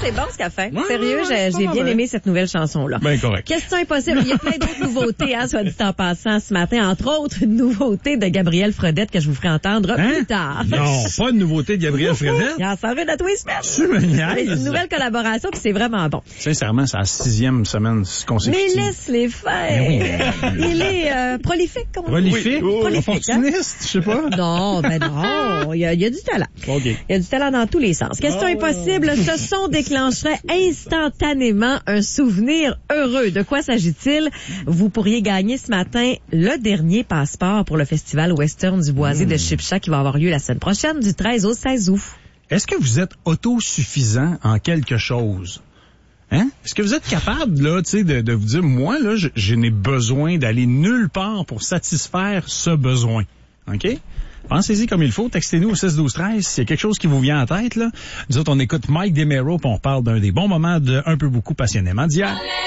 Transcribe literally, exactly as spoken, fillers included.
c'est bon ce qu'elle fait. Ouais, Sérieux, ouais, j'ai, c'est j'ai pas bien mauvais. aimé cette nouvelle chanson-là. Ben correct. Question impossible. Il y a plein d'autres nouveautés, hein, soit dit en passant ce matin. Entre autres, une nouveauté de Gabrielle Fredette que je vous ferai entendre Hein? plus tard. Non, pas une nouveauté de Gabrielle Fredette. Il en s'en veut de tous les semaines. Tu me niaises. C'est une nouvelle collaboration puis c'est vraiment bon. Sincèrement, c'est la sixième semaine consécutive. Mais laisse-les faire. Il est euh, prolifique, comme on dit. Prolifique? Oui, prolifique, hein? Opportuniste, je sais pas. Non, ben non. Il y a, il y a du talent. OK. Il y a du talent dans tous les sens. Question impossible. Ce son déclencherait instantanément un souvenir heureux. De quoi s'agit-il? Vous pourriez gagner ce matin le dernier passeport pour le festival Western du Boisé mmh. de Chipcha qui va avoir lieu la semaine prochaine du treize au seize août. Est-ce que vous êtes autosuffisant en quelque chose? Hein? Est-ce que vous êtes capable, là, tu sais, de, de vous dire, moi, là, je, je n'ai besoin d'aller nulle part pour satisfaire ce besoin. OK? Pensez-y comme il faut. Textez-nous au six douze treize s'il y a quelque chose qui vous vient en tête, là. Nous autres, on écoute Mike DeMero puis on parle d'un des bons moments de Un peu beaucoup passionnément d'hier.